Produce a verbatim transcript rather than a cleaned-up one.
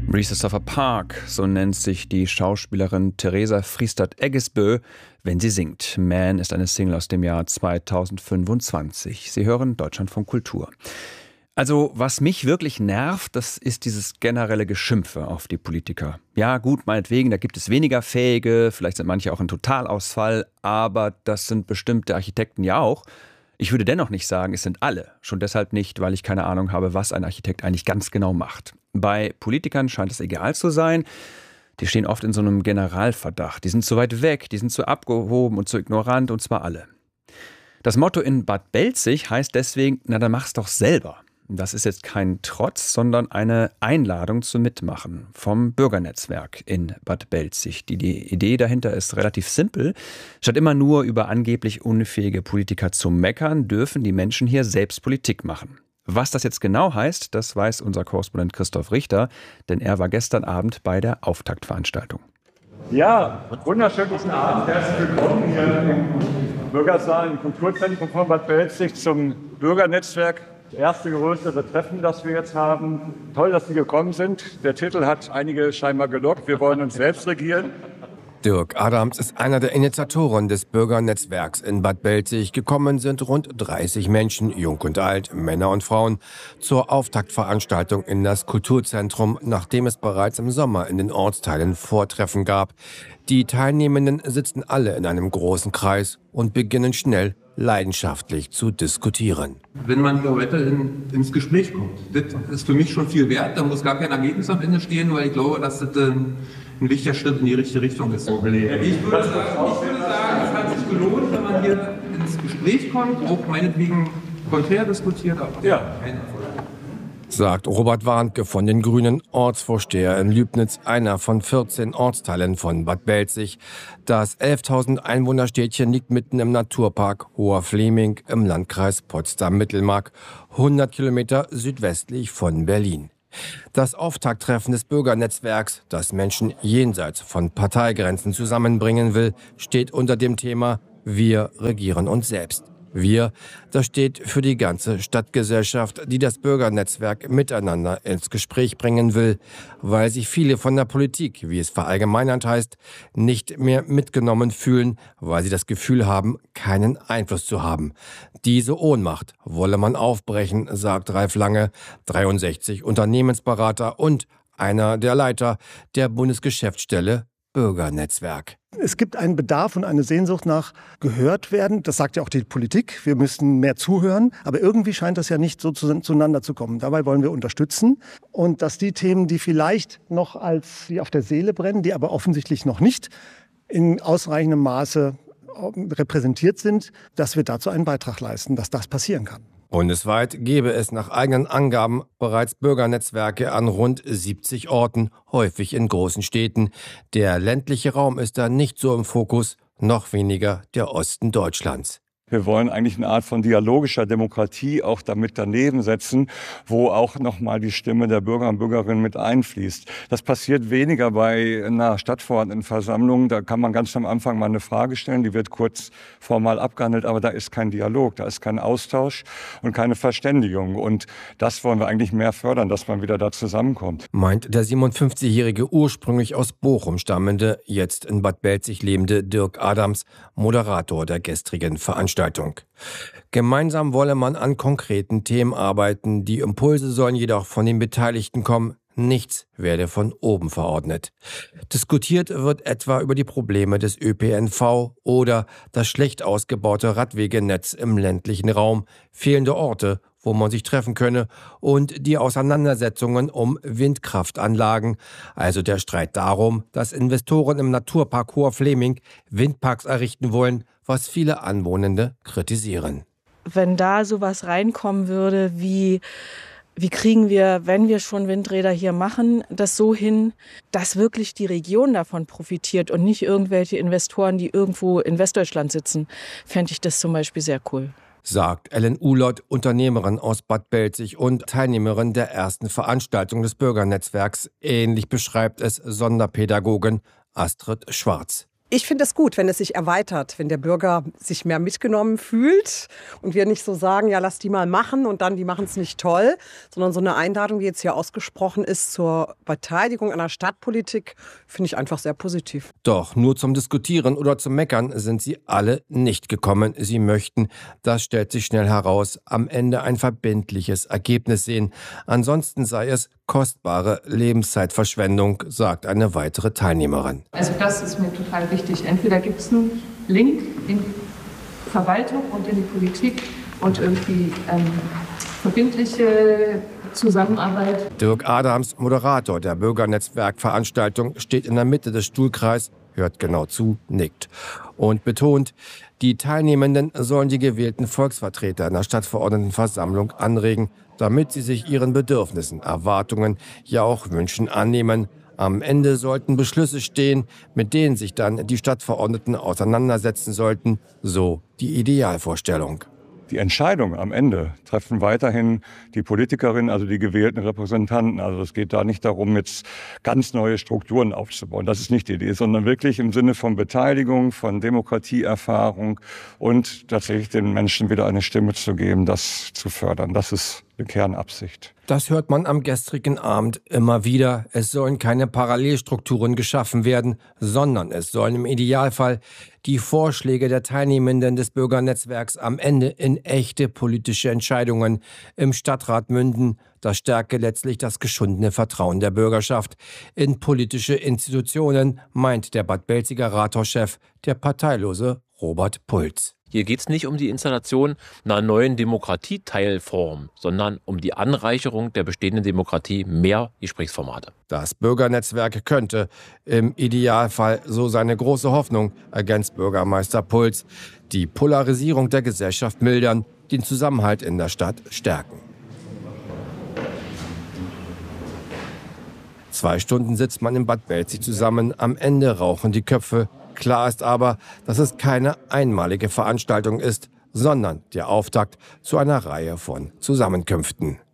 Recess of a Park, so nennt sich die Schauspielerin Theresa Friestad-Eggesbø, wenn sie singt. Man ist eine Single aus dem Jahr zweitausendfünfundzwanzig. Sie hören Deutschlandfunk Kultur. Also, was mich wirklich nervt, das ist dieses generelle Geschimpfe auf die Politiker. Ja, gut, meinetwegen, da gibt es weniger Fähige, vielleicht sind manche auch ein Totalausfall, aber das sind bestimmte Architekten ja auch. Ich würde dennoch nicht sagen, es sind alle. Schon deshalb nicht, weil ich keine Ahnung habe, was ein Architekt eigentlich ganz genau macht. Bei Politikern scheint es egal zu sein. Die stehen oft in so einem Generalverdacht. Die sind zu weit weg, die sind zu abgehoben und zu ignorant, und zwar alle. Das Motto in Bad Belzig heißt deswegen, na dann mach's doch selber. Das ist jetzt kein Trotz, sondern eine Einladung zum Mitmachen vom Bürgernetzwerk in Bad Belzig. Die, die Idee dahinter ist relativ simpel. Statt immer nur über angeblich unfähige Politiker zu meckern, dürfen die Menschen hier selbst Politik machen. Was das jetzt genau heißt, das weiß unser Korrespondent Christoph Richter, denn er war gestern Abend bei der Auftaktveranstaltung. Ja, wunderschönen guten Abend. Herzlich willkommen hier im Bürgersaal im Kulturzentrum von Bad Belzig zum Bürgernetzwerk. Das erste größere Treffen, das wir jetzt haben. Toll, dass Sie gekommen sind. Der Titel hat einige scheinbar gelockt. Wir wollen uns selbst regieren. Dirk Adams ist einer der Initiatoren des Bürgernetzwerks in Bad Belzig. Gekommen sind rund dreißig Menschen, jung und alt, Männer und Frauen, zur Auftaktveranstaltung in das Kulturzentrum, nachdem es bereits im Sommer in den Ortsteilen Vortreffen gab. Die Teilnehmenden sitzen alle in einem großen Kreis und beginnen schnell leidenschaftlich zu diskutieren. Wenn man hier heute in, ins Gespräch kommt, das ist für mich schon viel wert. Da muss gar kein Ergebnis am Ende stehen, weil ich glaube, dass das ein, ein wichtiger Schritt in die richtige Richtung ist. Ich würde sagen, ich würde sagen, es hat sich gelohnt, wenn man hier ins Gespräch kommt, auch meinetwegen konträr diskutiert, aber ja. Kein Erfolg. Sagt Robert Warnke von den Grünen, Ortsvorsteher in Lübnitz, einer von vierzehn Ortsteilen von Bad Belzig. Das elftausend Einwohnerstädtchen liegt mitten im Naturpark Hoher Fleming im Landkreis Potsdam-Mittelmark, hundert Kilometer südwestlich von Berlin. Das Auftakttreffen des Bürgernetzwerks, das Menschen jenseits von Parteigrenzen zusammenbringen will, steht unter dem Thema Wir regieren uns selbst. Wir, das steht für die ganze Stadtgesellschaft, die das Bürgernetzwerk miteinander ins Gespräch bringen will, weil sich viele von der Politik, wie es verallgemeinert heißt, nicht mehr mitgenommen fühlen, weil sie das Gefühl haben, keinen Einfluss zu haben. Diese Ohnmacht wolle man aufbrechen, sagt Ralf Lange, dreiundsechzig Unternehmensberater und einer der Leiter der Bundesgeschäftsstelle Bürgernetzwerk. Es gibt einen Bedarf und eine Sehnsucht nach gehört werden. Das sagt ja auch die Politik. Wir müssen mehr zuhören. Aber irgendwie scheint das ja nicht so zueinander zu kommen. Dabei wollen wir unterstützen. Und dass die Themen, die vielleicht noch als wie auf der Seele brennen, die aber offensichtlich noch nicht in ausreichendem Maße repräsentiert sind, dass wir dazu einen Beitrag leisten, dass das passieren kann. Bundesweit gäbe es nach eigenen Angaben bereits Bürgernetzwerke an rund siebzig Orten, häufig in großen Städten. Der ländliche Raum ist da nicht so im Fokus, noch weniger der Osten Deutschlands. Wir wollen eigentlich eine Art von dialogischer Demokratie auch damit daneben setzen, wo auch nochmal die Stimme der Bürger und Bürgerinnen mit einfließt. Das passiert weniger bei einer Stadtverordnetenversammlung. Da kann man ganz am Anfang mal eine Frage stellen, die wird kurz formal abgehandelt, aber da ist kein Dialog, da ist kein Austausch und keine Verständigung. Und das wollen wir eigentlich mehr fördern, dass man wieder da zusammenkommt. Meint der siebenundfünfzigjährige, ursprünglich aus Bochum stammende, jetzt in Bad Belzig lebende Dirk Adams, Moderator der gestrigen Veranstaltung. Gemeinsam wolle man an konkreten Themen arbeiten, die Impulse sollen jedoch von den Beteiligten kommen, nichts werde von oben verordnet. Diskutiert wird etwa über die Probleme des Ö P N V oder das schlecht ausgebaute Radwegenetz im ländlichen Raum, fehlende Orte, wo man sich treffen könne, und die Auseinandersetzungen um Windkraftanlagen, also der Streit darum, dass Investoren im Naturpark Hoher Fleming Windparks errichten wollen, was viele Anwohnende kritisieren. Wenn da sowas reinkommen würde, wie, wie kriegen wir, wenn wir schon Windräder hier machen, das so hin, dass wirklich die Region davon profitiert und nicht irgendwelche Investoren, die irgendwo in Westdeutschland sitzen, fände ich das zum Beispiel sehr cool. Sagt Ellen Uhlott, Unternehmerin aus Bad Belzig und Teilnehmerin der ersten Veranstaltung des Bürgernetzwerks. Ähnlich beschreibt es Sonderpädagogin Astrid Schwarz. Ich finde es gut, wenn es sich erweitert, wenn der Bürger sich mehr mitgenommen fühlt und wir nicht so sagen, ja, lass die mal machen und dann, die machen es nicht toll, sondern so eine Einladung, die jetzt hier ausgesprochen ist zur Beteiligung an der Stadtpolitik, finde ich einfach sehr positiv. Doch nur zum Diskutieren oder zum Meckern sind sie alle nicht gekommen. Sie möchten, das stellt sich schnell heraus, am Ende ein verbindliches Ergebnis sehen. Ansonsten sei es kostbare Lebenszeitverschwendung, sagt eine weitere Teilnehmerin. Also das ist mir total wichtig. Entweder gibt es einen Link in die Verwaltung und in die Politik und irgendwie ähm, verbindliche Zusammenarbeit. Dirk Adams, Moderator der Bürgernetzwerkveranstaltung, steht in der Mitte des Stuhlkreises, hört genau zu, nickt und betont, die Teilnehmenden sollen die gewählten Volksvertreter in der Stadtverordnetenversammlung anregen, damit sie sich ihren Bedürfnissen, Erwartungen, ja auch Wünschen annehmen. Am Ende sollten Beschlüsse stehen, mit denen sich dann die Stadtverordneten auseinandersetzen sollten, so die Idealvorstellung. Die Entscheidung am Ende treffen weiterhin die Politikerinnen, also die gewählten Repräsentanten. Also es geht da nicht darum, jetzt ganz neue Strukturen aufzubauen. Das ist nicht die Idee, sondern wirklich im Sinne von Beteiligung, von Demokratieerfahrung und tatsächlich den Menschen wieder eine Stimme zu geben, das zu fördern. Das ist eine Kernabsicht. Das hört man am gestrigen Abend immer wieder. Es sollen keine Parallelstrukturen geschaffen werden, sondern es sollen im Idealfall die Vorschläge der Teilnehmenden des Bürgernetzwerks am Ende in echte politische Entscheidungen im Stadtrat münden. Das stärke letztlich das geschundene Vertrauen der Bürgerschaft in politische Institutionen, meint der Bad Belziger Rathauschef, der parteilose Robert Pulz. Hier geht es nicht um die Installation einer neuen Demokratieteilform, sondern um die Anreicherung der bestehenden Demokratie, mehr Gesprächsformate. Das Bürgernetzwerk könnte im Idealfall, so seine große Hoffnung, ergänzt Bürgermeister Pulz, die Polarisierung der Gesellschaft mildern, den Zusammenhalt in der Stadt stärken. Zwei Stunden sitzt man in Bad Belzig zusammen, am Ende rauchen die Köpfe. Klar ist aber, dass es keine einmalige Veranstaltung ist, sondern der Auftakt zu einer Reihe von Zusammenkünften.